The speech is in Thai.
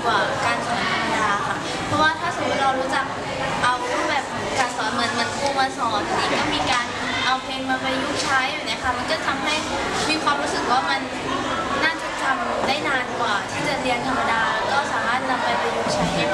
กว่าการสอนธรรมดาค่ะเพราะว่าถ้าสมมติเรารู้จักเอารูปแบบการสอนเหมือนครูมาสอนนี้ก็มีการเอาเพลงมาประยุกต์ใช้แบบนี้ค่ะมันก็ทำให้มีความรู้สึกว่ามันน่าจะจำได้นานกว่าที่จะเรียนธรรมดาแล้วก็สามารถนำไปประยุกต์ใช้ได้